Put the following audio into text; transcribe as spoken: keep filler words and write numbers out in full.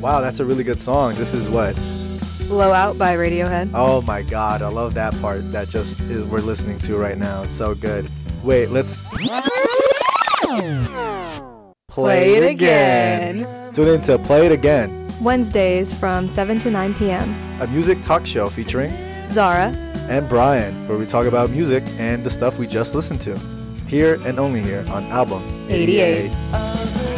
Wow, that's a really good song. This is what? Blowout by Radiohead. Oh my god, I love that part that just is we're listening to right now. It's so good. Wait, let's Play it again. Tune in to Play It Again, Wednesdays from seven to nine p.m. a music talk show featuring Zara and Brian, where we talk about music and the stuff we just listened to. Here and only here on Album eighty-eight. eighty-eight.